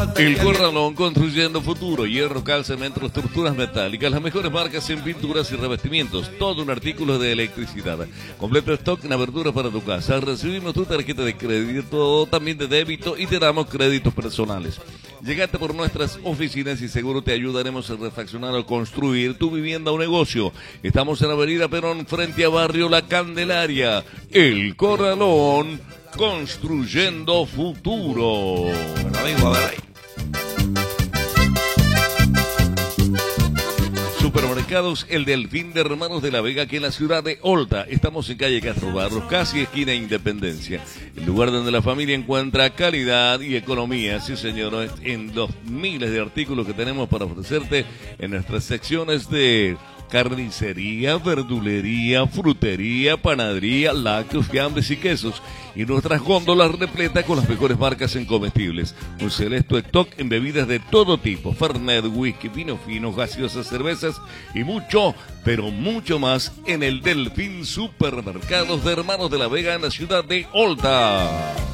El Corralón, construyendo futuro, hierro, cal, cemento, estructuras metálicas, las mejores marcas en pinturas y revestimientos, todo un artículo de electricidad. Completo stock en aberturas para tu casa. Recibimos tu tarjeta de crédito, también de débito, y te damos créditos personales. Llegate por nuestras oficinas y seguro te ayudaremos a refaccionar o construir tu vivienda o negocio. Estamos en Avenida Perón, frente a Barrio La Candelaria. El Corralón, construyendo futuro. Bueno, amigo, a ver ahí. Supermercados El Delfín de Hermanos de la Vega, aquí en la ciudad de Olta. Estamos en calle Castro Barros, casi esquina Independencia. El lugar donde la familia encuentra calidad y economía. Sí, señor, en los miles de artículos que tenemos para ofrecerte en nuestras secciones de carnicería, verdulería, frutería, panadería, lácteos, fiambres y quesos. Y nuestras góndolas repletas con las mejores marcas en comestibles. Un selecto stock en bebidas de todo tipo. Fernet, whisky, vino fino, gaseosas, cervezas y mucho, pero mucho más en el Delfín Supermercados de Hermanos de la Vega en la ciudad de Olta.